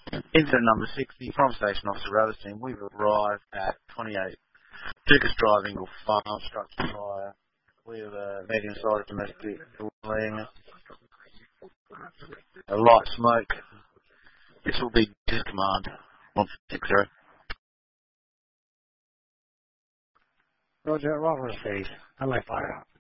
Incident number 60 from Station Officer Rotherstein. We've arrived at 28 Dukas Drive, Ingle Farm, structure fire. We have a medium-sized domestic dwelling. A light smoke. This will be his command. 160. Roger, Robert Street. LA fire.